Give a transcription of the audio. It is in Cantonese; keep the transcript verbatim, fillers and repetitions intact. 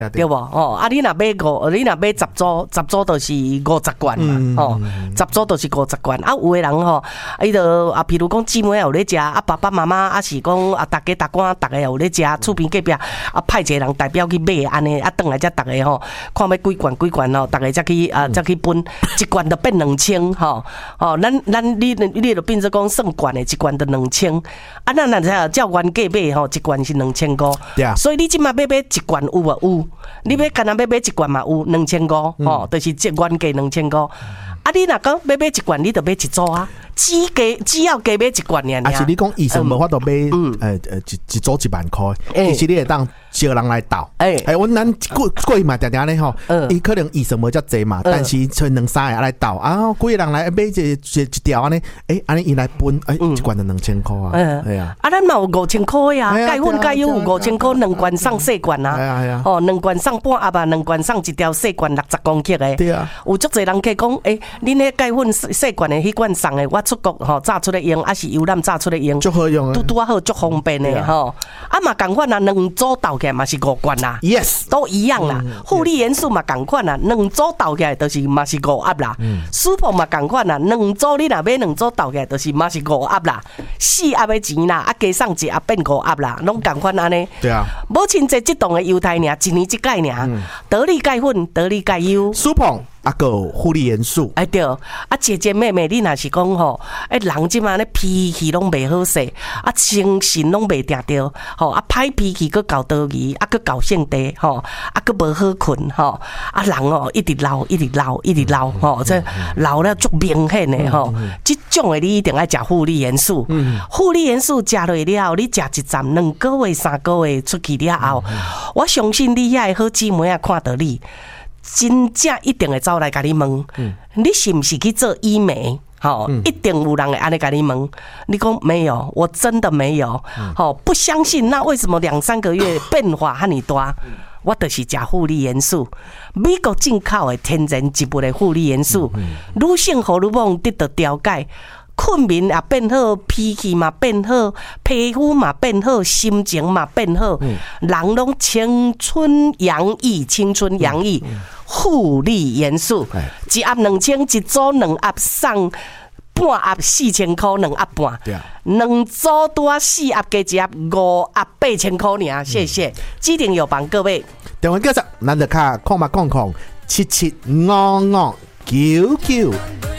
对不？哦，啊，你若买五，你若买十组，十组就是五十罐嘛，哦，十组就是五十罐。啊，有的人吼，伊就啊，譬如讲姊妹有咧食，啊，爸爸妈妈啊是讲啊，大家大官大家有咧食，厝边隔壁啊派一个人代表去买，安尼啊，转来才大家吼，看要几罐几罐吼，大家才去啊，才去分，一罐就变两千吼，哦，咱咱你你就变做讲算罐的，一罐就两千，啊，咱若才照原价买吼，一罐是两千五，所以你即马要买一罐有无有？你要干那要买一罐嘛有两千五，吼，就是这原价两千五。啊，你若讲要买一罐，你就买一组啊，只加只要加买一罐尔。 啊，是你讲医生无法度买，呃呃一一组一万块，其实你会当招人来斗。哎哎，阮咱过过去嘛，定定咧吼，伊可能医生无遮济嘛，但是剩两三个来斗啊，几个人来买一一一条安尼，诶，安尼伊来分，诶，一罐就两千块啊，哎呀， 啊，咱嘛有五千块呀，钙粉钙油有五千块，两罐送细罐啊， 哎呀哎呀， 哦，两罐送半盒啊，两罐送一条细罐六十公克的， 对啊， 有足侪人去讲，诶，恁迄钙粉细罐的迄罐送的，我出国吼榨出来用，还是油染榨出来用， 足好用， 拄拄啊好，足方便的吼，啊嘛共款啊，两组斗起来嘛是五罐啦 ，yes， 都一样啦，负离元素嘛共款啦，两组斗起来就是嘛是五盒啦，舒服嘛共款啦，两组你若买两组斗起来就是嘛是五盒啦，四盒的钱啦，啊加送一盒变五盒啦，拢共款安尼， 对啊， 无亲这即档的犹太尔，一年一届尔，得力钙粉，得力钙油， 舒服。啊，个护理元素， 哎对，啊姐姐妹妹，你若是讲吼，哎人即马咧脾气拢袂好势，啊精神拢袂定着，吼啊歹脾气佫搞多疑，啊佫搞性地，吼啊佫无好困，吼啊人哦一直老一直老一直老，吼这老了足明显的吼，即种的你一定爱食护理元素，护理元素食落了，你食一站两个月三个月出去了后，我相信你遐好姊妹啊看到你。真正一定会走来甲你问，嗯、你是不是去做医美？好、嗯，一定有人会安尼甲你问。你讲没有，我真的没有。好、嗯，不相信，那为什么两三个月变化和你大？我就是食护理元素，美国进口的天然植物的护理元素，女性荷尔蒙得到调解。困眠也变好，脾气嘛变好，皮肤嘛变好，心情嘛变好，嗯、人拢青春洋溢，青春洋溢，护理元素，嗯、一盒两千，一组两盒送半盒四千块，两盒半，两组拄啊四盒加一盒五盒八千块尔，谢谢，指定有帮各位。 电话叫做，咱就卡空嘛空空七七五五九九。